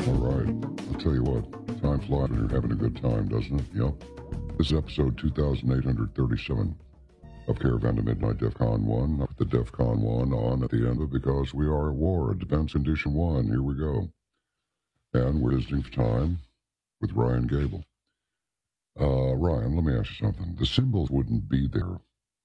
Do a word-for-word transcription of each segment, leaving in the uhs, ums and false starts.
All right. I'll tell you what, time flies when you're having a good time, doesn't it? Yep. This is episode two thousand eight hundred thirty-seven of Caravan to Midnight DEFCON one. I put the DEFCON one on at the end of it because we are at war, Defense Condition one. Here we go. And we're visiting for time with Ryan Gable. Uh, Ryan, let me ask you something. The symbols wouldn't be there.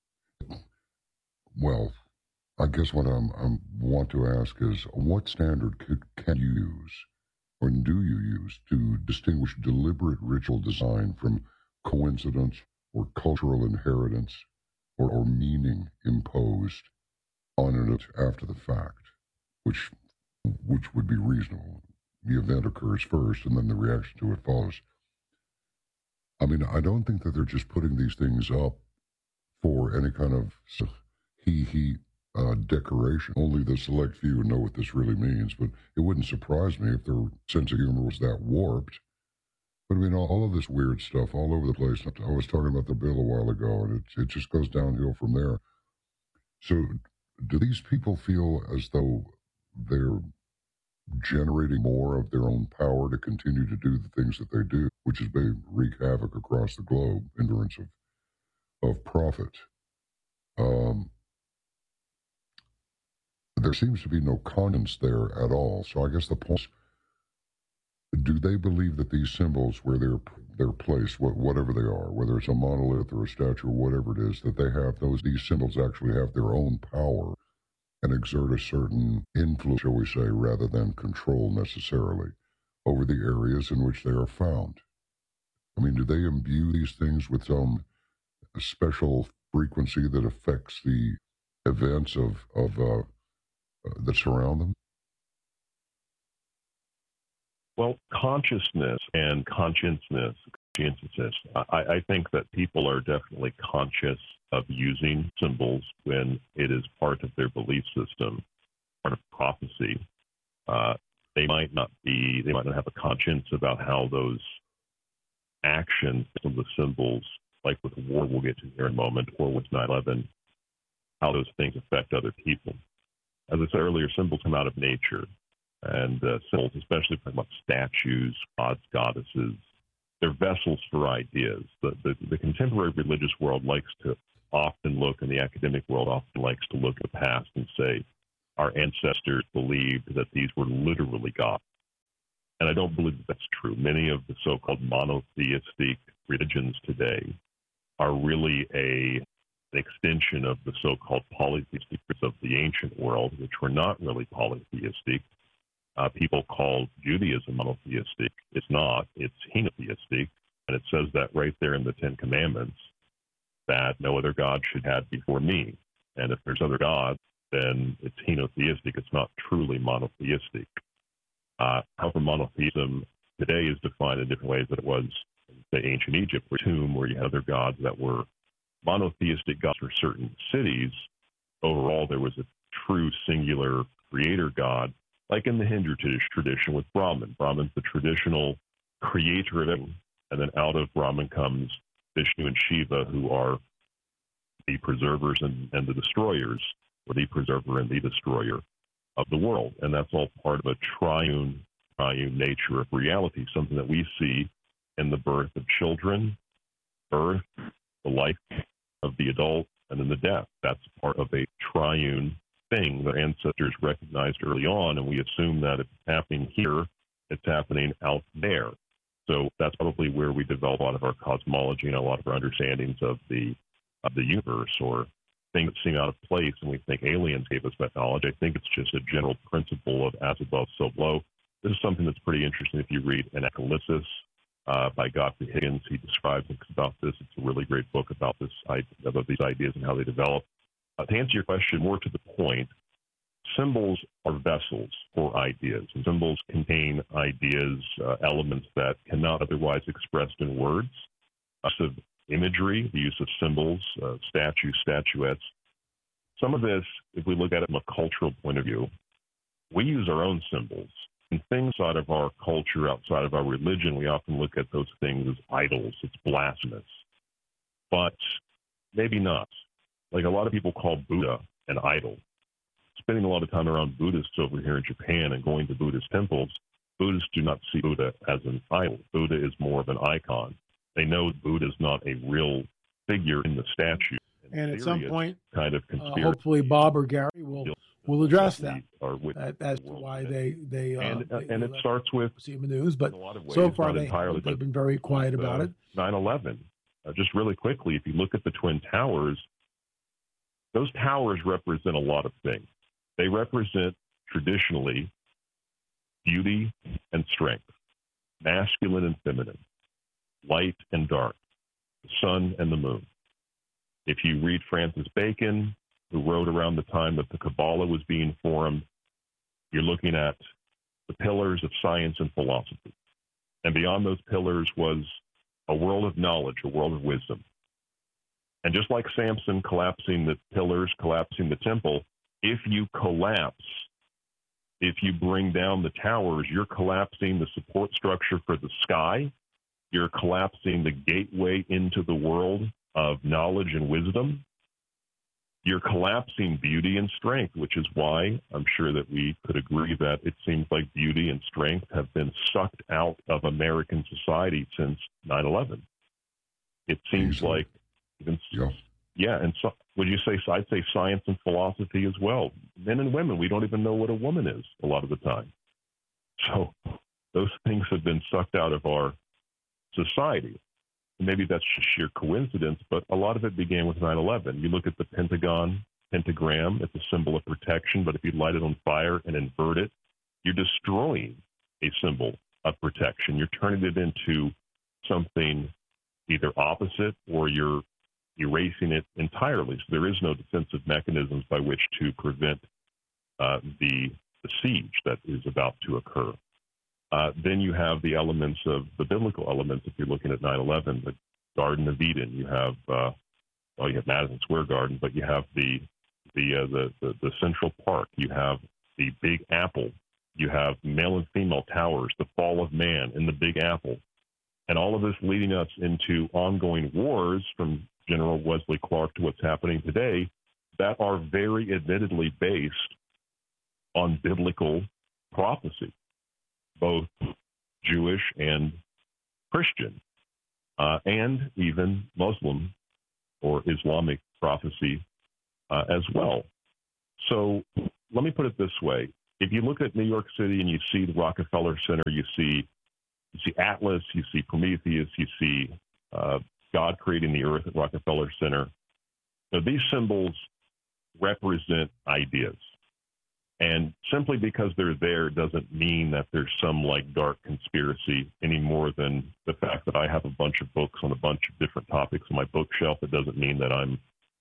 Well, I guess what I'm, I want to ask is, what standard could, can you use, or do you use, to distinguish deliberate ritual design from coincidence or cultural inheritance or, or meaning imposed on it after the fact, which which would be reasonable? The event occurs first, and then the reaction to it follows. I mean, I don't think that they're just putting these things up for any kind of he-he uh, decoration. Only the select few know what this really means, but it wouldn't surprise me if their sense of humor was that warped. But I mean, all, all of this weird stuff all over the place. I was talking about the bill a while ago, and it, it just goes downhill from there. So do these people feel as though they're generating more of their own power to continue to do the things that they do, which is they wreak havoc across the globe, endurance of, of profit? Um, there seems to be no conscience there at all. So I guess the point is, do they believe that these symbols, where they're, they're placed, whatever they are, whether it's a monolith or a statue or whatever it is, that they have those, these symbols actually have their own power and exert a certain influence, shall we say, rather than control necessarily over the areas in which they are found? I mean, do they imbue these things with some special frequency that affects the events of, of uh, uh, that surround them? Well, consciousness and conscientiousness, conscientiousness, I, I think that people are definitely conscious of using symbols when it is part of their belief system, part of prophecy. Uh, they might not be, they might not have a conscience about how those actions, some of the symbols, like with war we'll get to here in a moment, or with nine eleven, how those things affect other people. As I said earlier, symbols come out of nature. And uh, symbols, especially talking about statues, gods, goddesses, they're vessels for ideas. The, the, the contemporary religious world likes to often look, and the academic world often likes to look at the past and say, our ancestors believed that these were literally gods. And I don't believe that that's true. Many of the so-called monotheistic religions today are really a, an extension of the so-called polytheistic of the ancient world, which were not really polytheistic. Uh, people call Judaism monotheistic. It's not. It's henotheistic. And it says that right there in the Ten Commandments, that no other God should have before me. And if there's other gods, then it's henotheistic. It's not truly monotheistic. Uh, however, monotheism today is defined in different ways than it was in, say, ancient Egypt, or tomb, where you had other gods that were monotheistic gods for certain cities. Overall, there was a true singular creator God, like in the Hindu tradition with Brahman. Brahman's the traditional creator of everything, and then out of Brahman comes Vishnu and Shiva, who are the preservers and, and the destroyers, or the preserver and the destroyer of the world. And that's all part of a triune, triune nature of reality, something that we see in the birth of children, birth, the life of the adult, and then the death. That's part of a triune thing that ancestors recognized early on, and we assume that if it's happening here, it's happening out there. So that's probably where we develop a lot of our cosmology and a lot of our understandings of the of the universe, or things that seem out of place, and we think aliens gave us that knowledge. I think it's just a general principle of as above, so below. This is something that's pretty interesting if you read Anacalypsis uh, by Godfrey Higgins. He describes about this. It's a really great book about this about these ideas and how they develop. Uh, to answer your question more to the point, symbols are vessels for ideas, and symbols contain ideas, uh, elements that cannot otherwise expressed in words. Use of imagery, the use of symbols, uh, statues, statuettes. Some of this, if we look at it from a cultural point of view, we use our own symbols. And things outside of our culture, outside of our religion, we often look at those things as idols. It's blasphemous. But maybe not. Like a lot of people call Buddha an idol. Spending a lot of time around Buddhists over here in Japan and going to Buddhist temples, Buddhists do not see Buddha as an idol. Buddha is more of an icon. They know Buddha is not a real figure in the statue. And at some point, kind of uh, hopefully Bob or Gary will will address that, that as to why they they uh, and, uh, they, and they it starts with see in the news. But in a lot of ways, so far they entirely, they've been very quiet about uh, it. nine eleven. Uh, just really quickly, if you look at the Twin Towers, those towers represent a lot of things. They represent traditionally beauty and strength, masculine and feminine, light and dark, the sun and the moon. If you read Francis Bacon, who wrote around the time that the Kabbalah was being formed, you're looking at the pillars of science and philosophy. And beyond those pillars was a world of knowledge, a world of wisdom. And just like Samson collapsing the pillars, collapsing the temple, if you collapse, if you bring down the towers, you're collapsing the support structure for the sky. You're collapsing the gateway into the world of knowledge and wisdom. You're collapsing beauty and strength, which is why I'm sure that we could agree that it seems like beauty and strength have been sucked out of American society since nine eleven. It seems Easily. like, even, yeah. yeah, and so, would you say, I'd say science and philosophy as well. Men and women, we don't even know what a woman is a lot of the time. So those things have been sucked out of our society. Maybe that's just sheer coincidence, but a lot of it began with nine eleven. You look at the Pentagon, pentagram, it's a symbol of protection, but if you light it on fire and invert it, you're destroying a symbol of protection. You're turning it into something either opposite or you're erasing it entirely. So there is no defensive mechanisms by which to prevent uh, the, the siege that is about to occur. Uh, then you have the elements of the biblical elements. If you're looking at nine eleven, the Garden of Eden, you have uh, well, you have Madison Square Garden, but you have the the, uh, the the the Central Park. You have the Big Apple. You have male and female towers. The fall of man in the Big Apple, and all of this leading us into ongoing wars from General Wesley Clark to what's happening today that are very admittedly based on biblical prophecy, both Jewish and Christian, uh, and even Muslim or Islamic prophecy uh, as well. So let me put it this way. If you look at New York City and you see the Rockefeller Center, you see you see Atlas, you see Prometheus, you see uh, God creating the earth at Rockefeller Center. Now, these symbols represent ideas. And simply because they're there doesn't mean that there's some like dark conspiracy any more than the fact that I have a bunch of books on a bunch of different topics on my bookshelf. It doesn't mean that I'm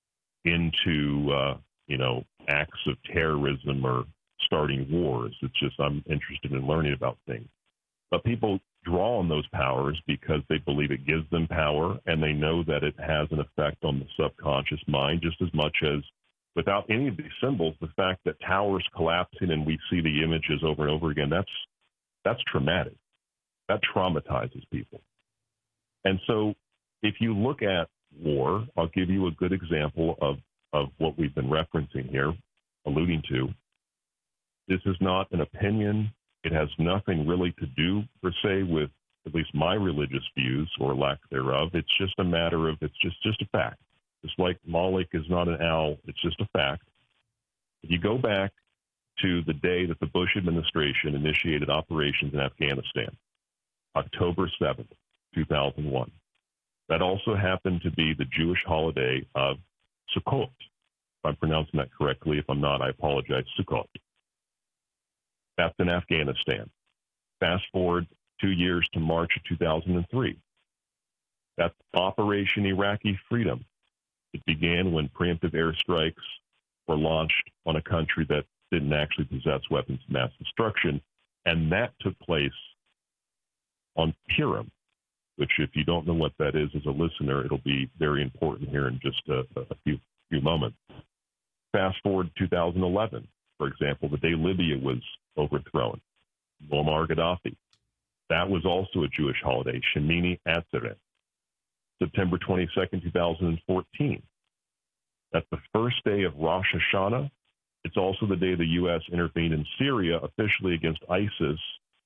into, uh, you know, acts of terrorism or starting wars. It's just I'm interested in learning about things. But people draw on those powers because they believe it gives them power, and they know that it has an effect on the subconscious mind just as much as without any of these symbols, the fact that towers collapsing and we see the images over and over again, that's that's traumatic. That traumatizes people. And so if you look at war, I'll give you a good example of, of what we've been referencing here, alluding to. This is not an opinion. It has nothing really to do, per se, with at least my religious views or lack thereof. It's just a matter of, it's just, just a fact. Just like Moloch is not an owl, it's just a fact. If you go back to the day that the Bush administration initiated operations in Afghanistan, October seventh, two thousand one, that also happened to be the Jewish holiday of Sukkot. If I'm pronouncing that correctly, if I'm not, I apologize, Sukkot. That's in Afghanistan. Fast forward two years to March of two thousand three. That's Operation Iraqi Freedom. It began when preemptive airstrikes were launched on a country that didn't actually possess weapons of mass destruction, and that took place on Purim, which, if you don't know what that is as a listener, it'll be very important here in just a, a few few moments. Fast forward to two thousand eleven, for example, the day Libya was overthrown, Muammar Gaddafi. That was also a Jewish holiday, Shemini Atzeret. September twenty-second, two thousand fourteen. That's the first day of Rosh Hashanah. It's also the day the U S intervened in Syria officially against ISIS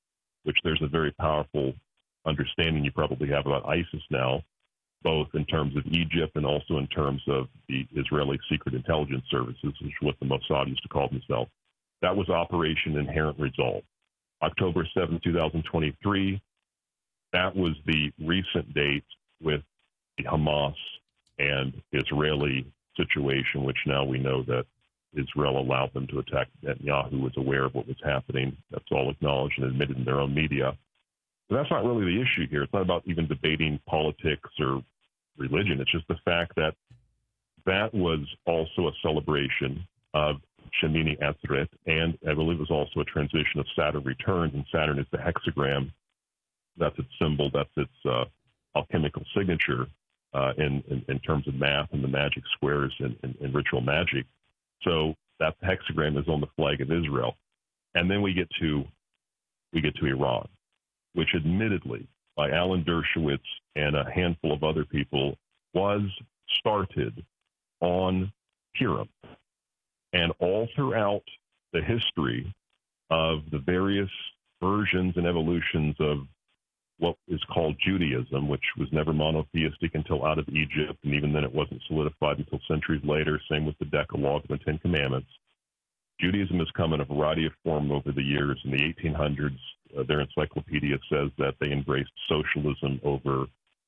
which there's a very powerful understanding you probably have about ISIS now, both in terms of Egypt and also in terms of the Israeli Secret Intelligence Services, which is what the Mossad used to call themselves. That was Operation Inherent Resolve. October seventh, twenty twenty-three, that was the recent date with the Hamas and Israeli situation, which now we know that Israel allowed them to attack Netanyahu, was aware of what was happening. That's all acknowledged and admitted in their own media. But that's not really the issue here. It's not about even debating politics or religion. It's just the fact that that was also a celebration of Shemini Atzeret, and I believe it was also a transition of Saturn returns, and Saturn is the hexagram. That's its symbol. That's its uh, alchemical signature uh, in, in, in terms of math and the magic squares and, and, and ritual magic. So that hexagram is on the flag of Israel. And then we get to we get to Iran, which admittedly by Alan Dershowitz and a handful of other people was started on Purim. And all throughout the history of the various versions and evolutions of what is called Judaism, which was never monotheistic until out of Egypt, and even then it wasn't solidified until centuries later, same with the Decalogue and the Ten Commandments. Judaism has come in a variety of forms over the years. In the eighteen hundreds, uh, their encyclopedia says that they embraced socialism over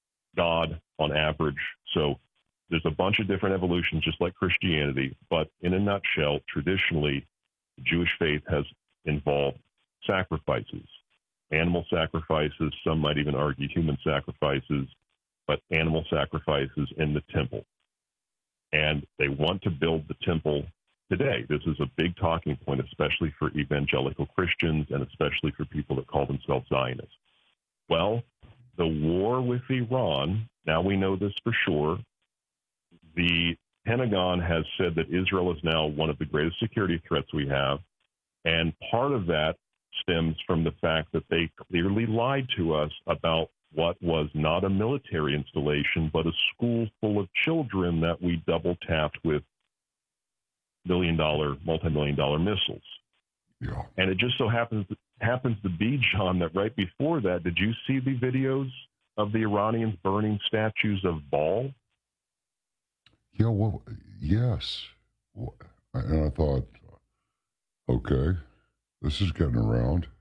God on average. So there's a bunch of different evolutions, just like Christianity. But in a nutshell, traditionally, the Jewish faith has involved sacrifices, animal sacrifices, some might even argue human sacrifices, but animal sacrifices in the temple. And they want to build the temple today. This is a big talking point, especially for evangelical Christians and especially for people that call themselves Zionists. Well, the war with Iran, now we know this for sure. The Pentagon has said that Israel is now one of the greatest security threats we have. And part of that stems from the fact that they clearly lied to us about what was not a military installation, but a school full of children that we double tapped with million dollar, multi-million dollar missiles. Yeah. And it just so happens happens to be, John, that right before that, did you see the videos of the Iranians burning statues of Baal? Yeah, well, yes. And I thought, okay, this is getting around.